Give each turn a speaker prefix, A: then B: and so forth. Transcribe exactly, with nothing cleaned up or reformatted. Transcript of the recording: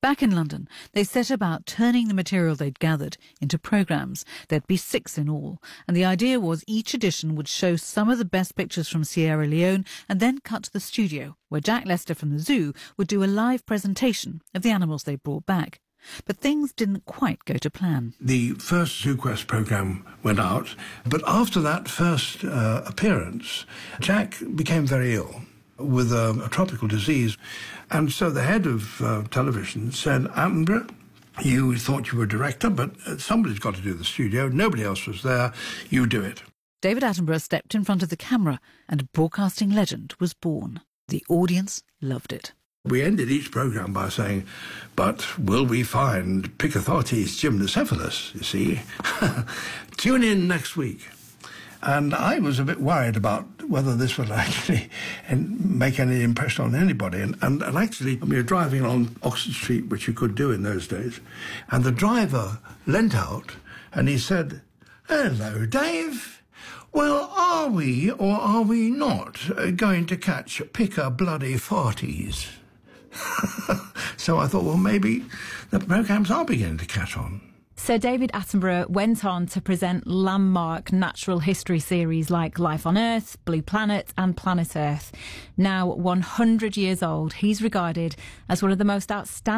A: Back in London, they set about turning the material they'd gathered into programmes. There'd be six in all, and the idea was each edition would show some of the best pictures from Sierra Leone and then cut to the studio, where Jack Lester from the zoo would do a live presentation of the animals they brought back. But things didn't quite go to plan.
B: The first ZooQuest programme went out, but after that first uh, appearance, Jack became very ill with a, a tropical disease. And so the head of uh, television said, Attenborough, you thought you were a director, but somebody's got to do the studio. Nobody else was there. You do it.
A: David Attenborough stepped in front of the camera and a broadcasting legend was born. The audience loved it.
B: We ended each programme by saying, but will we find Picothartes gymnocephalus, you see? Tune in next week. And I was a bit worried about whether this would actually make any impression on anybody. And, and, and actually, we were driving along Oxford Street, which you could do in those days, and the driver leant out and he said, hello, Dave. Well, are we or are we not going to catch Pick-a-bloody-farties? So I thought, well, maybe the programmes are beginning to catch on.
C: Sir David Attenborough went on to present landmark natural history series like Life on Earth, Blue Planet and Planet Earth. Now one hundred years old, he's regarded as one of the most outstanding